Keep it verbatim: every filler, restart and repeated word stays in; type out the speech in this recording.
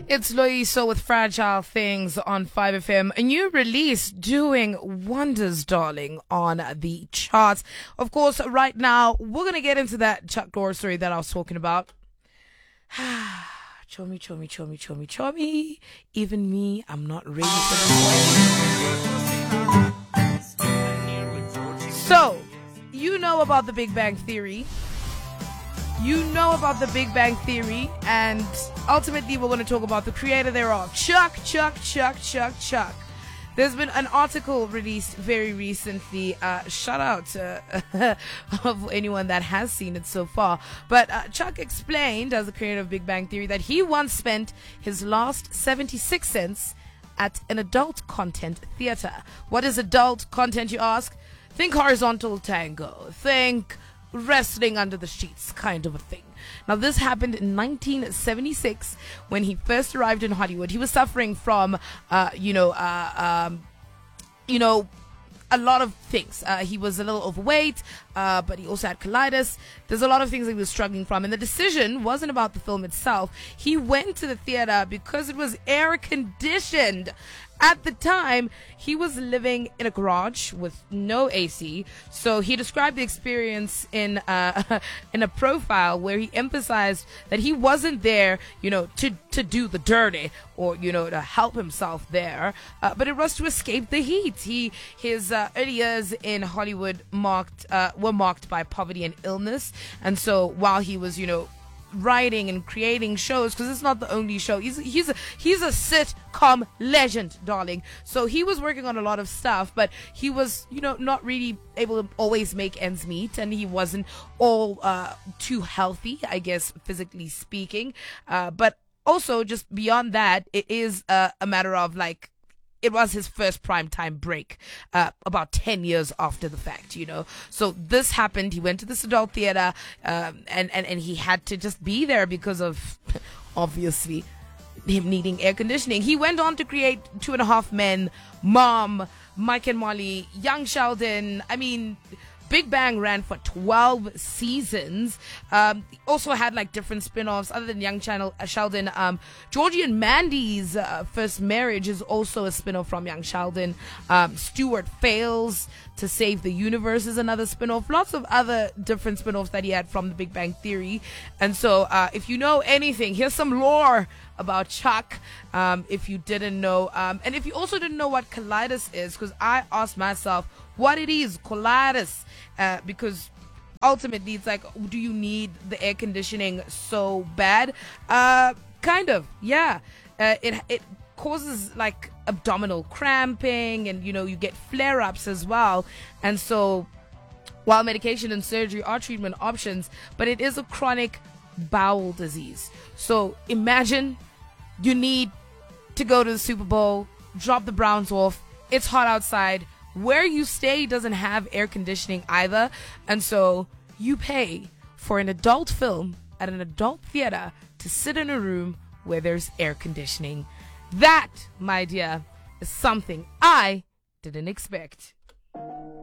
It's Loiso with Fragile Things on five F M. A new release doing wonders, darling, on the charts. Of course, right now, we're going to get into that Chuck Dorr story that I was talking about. Chomi, chomi, chomi, chomi, chomi. Even me, I'm not ready for this. So, you know about the Big Bang Theory. You know about the Big Bang Theory, and ultimately we're going to talk about the creator thereof, Chuck, Chuck, Chuck, Chuck, Chuck. There's been an article released very recently. Uh, shout out to of anyone that has seen it so far. But uh, Chuck explained, as the creator of Big Bang Theory, that he once spent his last seventy-six cents at an adult content theater. What is adult content, you ask? Think horizontal tango. Think wrestling under the sheets kind of a thing. Now, this happened in nineteen seventy-six when he first arrived in Hollywood. He was suffering from, uh, you know, uh, um, you know, a lot of things. Uh, he was a little overweight, uh, but he also had colitis. There's a lot of things he was struggling from. And the decision wasn't about the film itself. He went to the theater because it was air conditioned. At the time, he was living in a garage with no A C. So he described the experience in uh, in a profile where he emphasized that he wasn't there, you know, to, to do the dirty or, you know, to help himself there, uh, but it was to escape the heat. He his uh, early years in Hollywood marked uh, were marked by poverty and illness, and so while he was, you know, writing and creating shows, because it's not the only show. He's he's a, he's a sitcom legend, darling. So he was working on a lot of stuff, but he was, you know, not really able to always make ends meet, and he wasn't all uh, too healthy, I guess, physically speaking. Uh, but also, just beyond that, it is uh, a matter of like, it was his first primetime break, uh, about ten years after the fact, you know. So this happened. He went to this adult theater, um, and, and, and he had to just be there because of, obviously, him needing air conditioning. He went on to create Two and a Half Men, Mom, Mike and Molly, Young Sheldon. I mean, Big Bang ran for twelve seasons. Um, also had like different spin-offs other than Young Channel, uh, Sheldon. Um, Georgie and Mandy's uh, First Marriage is also a spin-off from Young Sheldon. Um, Stuart Fails to Save the Universe is another spin-off. Lots of other different spin-offs that he had from the Big Bang Theory. And so uh, if you know anything, here's some lore about Chuck, um, if you didn't know. Um, and if you also didn't know what colitis is, because I asked myself what it is, colitis, uh, because ultimately it's like, do you need the air conditioning so bad? Uh, kind of, yeah. Uh, it it causes like abdominal cramping, and, you know, you get flare-ups as well. And so while medication and surgery are treatment options, but it is a chronic bowel disease. So imagine you need to go to the Super Bowl, drop the Browns off, it's hot outside, where you stay doesn't have air conditioning either, and so you pay for an adult film at an adult theater to sit in a room where there's air conditioning. That, my dear, is something I didn't expect.